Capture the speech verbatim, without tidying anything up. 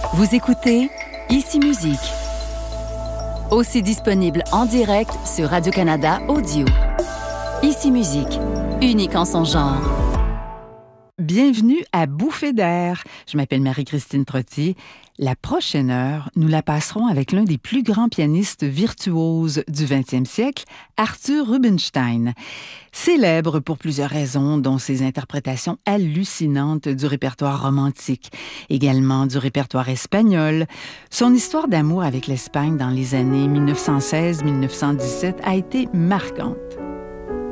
Vous écoutez Ici Musique, aussi disponible en direct sur Radio-Canada Audio. Ici Musique, unique en son genre. Bienvenue à Bouffée d'air. Je m'appelle Marie-Christine Trottier. La prochaine heure, nous la passerons avec l'un des plus grands pianistes virtuoses du vingtième siècle, Arthur Rubinstein. Célèbre pour plusieurs raisons, dont ses interprétations hallucinantes du répertoire romantique, également du répertoire espagnol. Son histoire d'amour avec l'Espagne dans les années mille neuf cent seize à mille neuf cent dix-sept a été marquante.